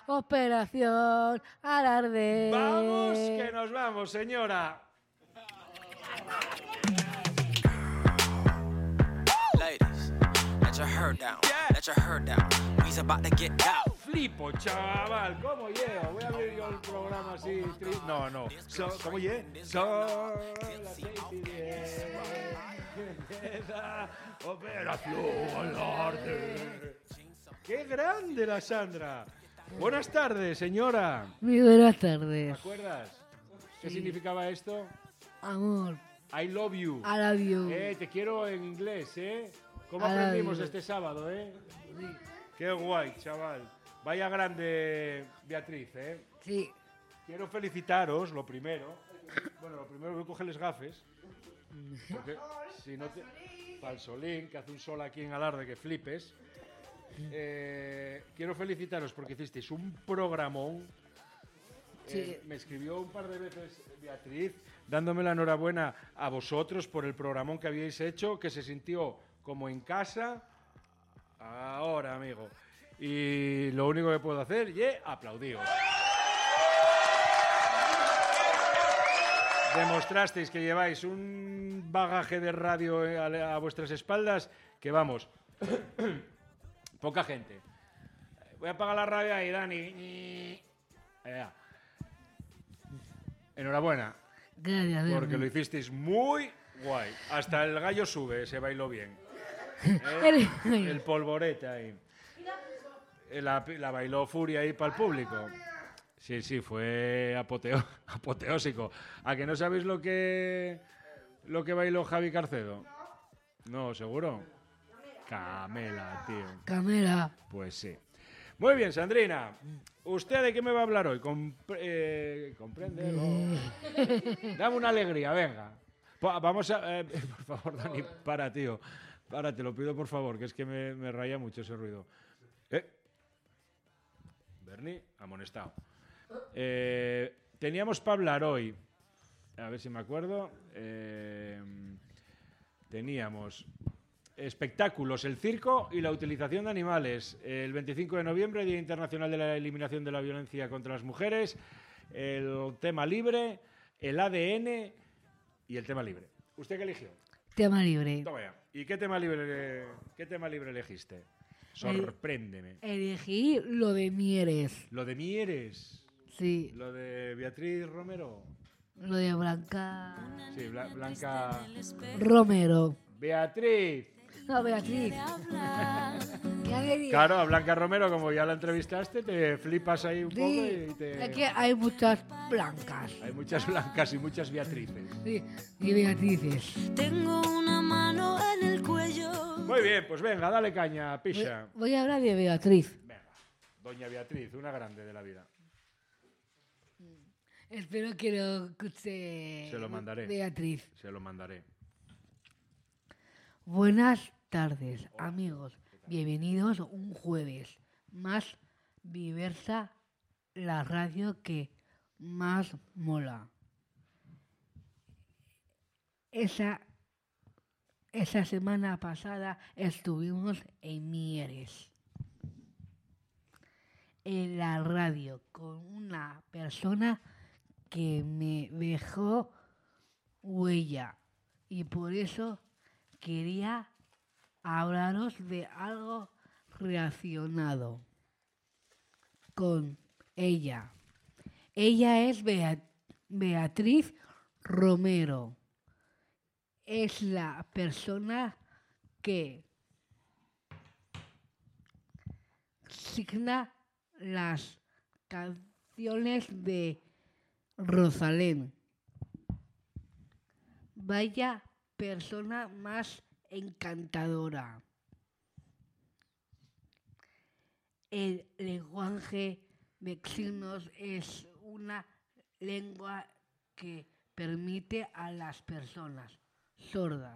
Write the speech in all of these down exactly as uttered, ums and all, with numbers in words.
Operación Alarde. ¡Vamos, que nos vamos, señora! Ladies, let your hair down. Let your hair down. We's about to get out. Flipo, chaval, ¿cómo llego? Voy a abrir yo el programa así. Tri... No, no. So, ¿Cómo llego? Son las seis y diez. Empieza Operación Alarde. ¡Qué grande la Sandra! Buenas tardes, señora. Muy buenas ¿Te tardes. acuerdas? ¿Qué significaba esto? Amor, I love you. I love you. Eh, te quiero en inglés, ¿eh? ¿Cómo I love aprendimos you. este sábado, eh? Qué guay, chaval. Vaya grande Beatriz, ¿eh? Sí. Quiero felicitaros, lo primero. Bueno, lo primero que coge les gafes. Porque si no te... Falsolín, que hace un sol aquí en Alarde que flipes. Eh, quiero felicitaros porque hicisteis un programón. Sí. Eh, me escribió un par de veces Beatriz dándome la enhorabuena a vosotros por el programón que habíais hecho, que se sintió como en casa. Ahora, amigo. Y lo único que puedo hacer es aplaudiros. Demostrasteis que lleváis un bagaje de radio a, a vuestras espaldas que, vamos, poca gente. Voy a apagar la radio ahí, Dani. Allá. Enhorabuena, Gracias, porque Dani. lo hicisteis muy guay. Hasta el gallo sube, se bailó bien. ¿Eh? El polvorete ahí. La, la bailó Furia ahí para el público. Sí, sí, fue apoteo, apoteósico. ¿A que no sabéis lo que lo que bailó Javi Carcedo? No, ¿seguro? Camela, tío. Camela. Pues sí. Muy bien, Sandrina. ¿Usted de qué me va a hablar hoy? Compre eh, ¿Compréndelo? Dame una alegría, venga. Pa vamos a... Eh, por favor, Dani, para, tío. Para, te lo pido por favor, que es que me, me raya mucho ese ruido. Eh. Bernie, amonestado. Eh, teníamos para hablar hoy, a ver si me acuerdo, eh, teníamos espectáculos, el circo y la utilización de animales. El veinticinco de noviembre, Día Internacional de la Eliminación de la Violencia contra las Mujeres, el tema libre, el A D N y el tema libre. ¿Usted qué eligió? Tema libre. Toma ya. ¿Y qué tema libre, qué tema libre elegiste? Sorpréndeme. Elegí lo de Mieres. Lo de Mieres. Sí. Lo de Beatriz Romero. Lo de Blanca... Sí, Bla Blanca... Romero. Beatriz. No, Beatriz. ¿Qué alegría? Claro, a Blanca Romero, como ya la entrevistaste, te flipas ahí un Sí, poco y te... es que hay muchas blancas. Hay muchas blancas y muchas Beatrices. Sí, y Beatrices. Tengo una mano en el cuello. Muy bien, pues venga, dale caña, Voy, picha. voy a hablar de Beatriz. Venga, doña Beatriz, una grande de la vida. Espero que lo escuche Se lo mandaré. Beatriz. Se lo mandaré. Buenas tardes, amigos. Bienvenidos un jueves más diversa, la radio que más mola. Esa, esa semana pasada estuvimos en Mieres, en la radio, con una persona que me dejó huella y por eso quería hablaros de algo relacionado con ella. Ella es Beat- Beatriz Romero. Es la persona que signa las canciones de Rosalén. Vaya persona más encantadora. El lenguaje de signos es una lengua que permite a las personas sordas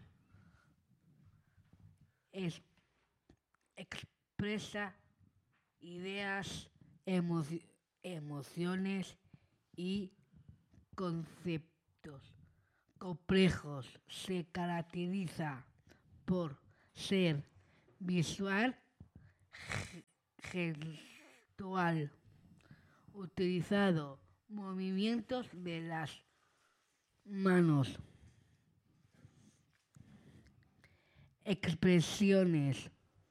es, expresa ideas, emoci- emociones y conceptos complejos. Se caracteriza por ser visual, ge- gestual, utilizando movimientos de las manos, expresiones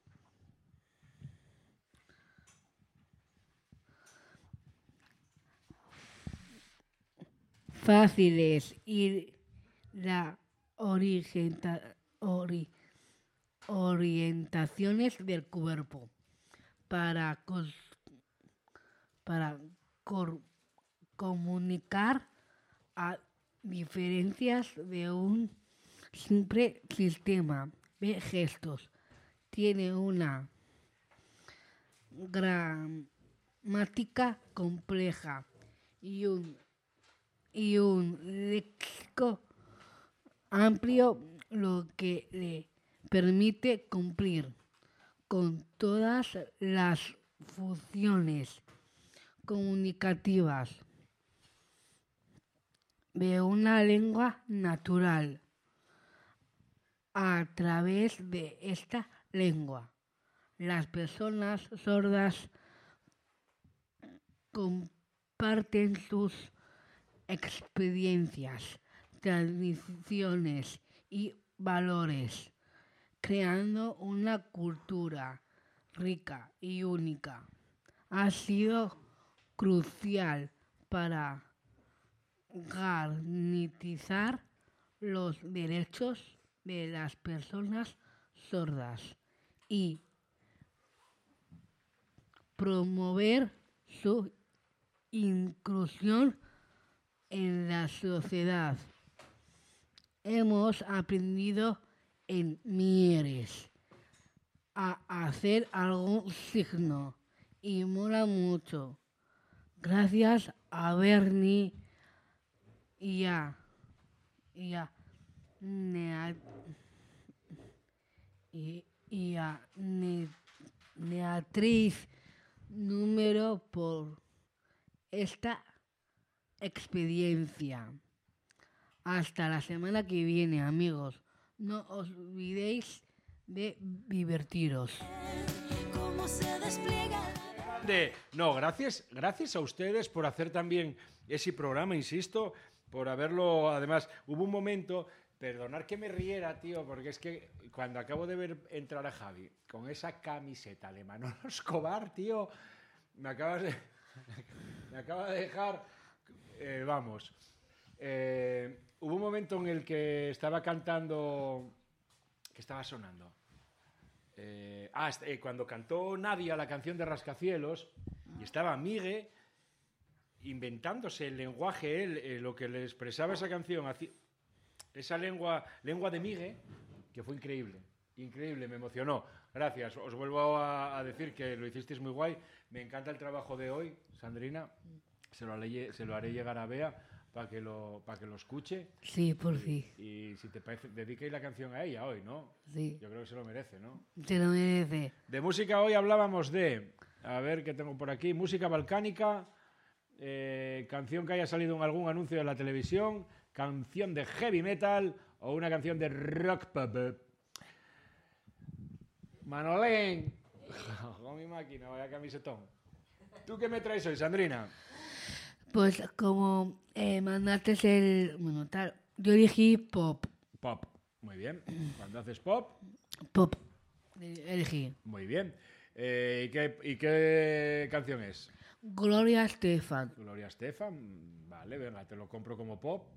fáciles y la orienta- ori- orientaciones del cuerpo para, cos- para cor- comunicar a diferencias de un simple sistema de gestos. Tiene una gramática compleja y un, y un léxico amplio, lo que le permite cumplir con todas las funciones comunicativas de una lengua natural. A través de esta lengua, las personas sordas comparten sus experiencias, tradiciones y valores, creando una cultura rica y única. Ha sido crucial para garantizar los derechos de las personas sordas y promover su inclusión en la sociedad. Hemos aprendido en Mieres a hacer algún signo y mola mucho. Gracias a Bernie y a, y a, Nea- y, y a Ne- Neatriz número por esta experiencia. Hasta la semana que viene, amigos. No os olvidéis de divertiros. Cómo se despliega. De, no, gracias, gracias a ustedes por hacer también ese programa, insisto, por haberlo, además, hubo un momento, perdonar que me riera, tío, porque es que cuando acabo de ver entrar a Javi con esa camiseta de Manolo Escobar, tío, me acabas de, me acaba de dejar, eh, vamos, eh, hubo un momento en el que estaba cantando, que estaba sonando. Eh, ah, eh, cuando cantó Nadia la canción de Rascacielos y estaba Migue inventándose el lenguaje, él, eh, lo que le expresaba esa canción, así, esa lengua, lengua de Migue, que fue increíble, increíble, me emocionó. Gracias, os vuelvo a, a decir que lo hicisteis muy guay. Me encanta el trabajo de hoy, Sandrina, se lo haré, se lo haré llegar a Bea para que lo, para que lo escuche. Sí, por y, fin. y si te parece, dediquéis la canción a ella hoy, ¿no? Sí, Yo creo que se lo merece, ¿no? se lo merece. De música hoy hablábamos de, a ver qué tengo por aquí, música balcánica, eh, canción que haya salido en algún anuncio de la televisión, canción de heavy metal o una canción de rock pop. Manolén, con mi máquina, vaya camisetón. ¿Tú qué me traes hoy, Sandrina? Pues como eh, mandaste el... Bueno, tal, yo elegí pop. Pop, muy bien. Cuando haces pop, Pop. Eh, Elegí. muy bien. Eh, ¿y, qué, ¿Y qué canción es? Gloria Estefan. Gloria Estefan, vale, venga, te lo compro como pop.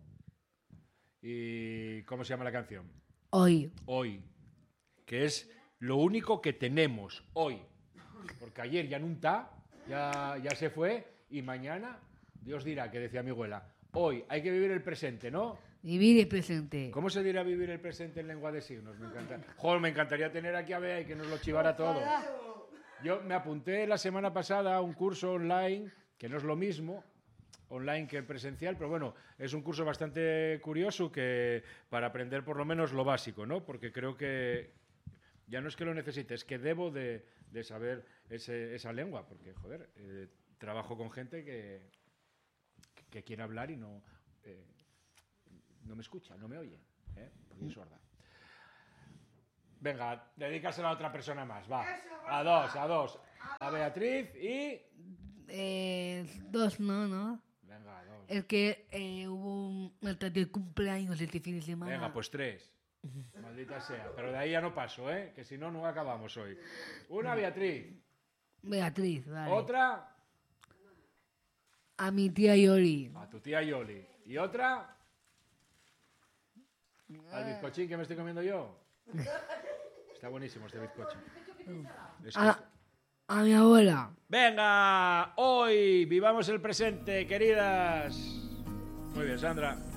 ¿Y cómo se llama la canción? Hoy. Hoy, que es lo único que tenemos hoy, porque ayer ya no está, ya, ya se fue, y mañana, Dios dirá, que decía mi abuela, hoy hay que vivir el presente, ¿no? Vivir el presente. ¿Cómo se dirá vivir el presente en lengua de signos? Me encanta. Joder, me encantaría tener aquí a Bea y que nos lo chivara todo. Yo me apunté la semana pasada a un curso online, que no es lo mismo, online que presencial, pero bueno, es un curso bastante curioso que para aprender por lo menos lo básico, ¿no? Porque creo que ya no es que lo necesite, es que debo de, de saber ese, esa lengua, porque, joder, eh, trabajo con gente que, que quiere hablar y no, eh, no me escucha, no me oye, ¿eh? Porque es sorda. Venga, dedícaselo a otra persona más, va. A dos, a dos. A Beatriz y... Eh, dos no, ¿no? Venga, dos. Es que eh, hubo un altar de cumpleaños este fin de semana. Venga, pues tres. Maldita sea. Pero de ahí ya no paso, ¿eh? Que si no, no acabamos hoy. Una, Beatriz. Beatriz, vale. Otra, A mi tía Yoli. a tu tía Yoli. Y otra, al bizcochín que me estoy comiendo yo. Está buenísimo este bizcocho. Es que- A, a mi abuela. Venga, hoy vivamos el presente, queridas. Muy bien, Sandra.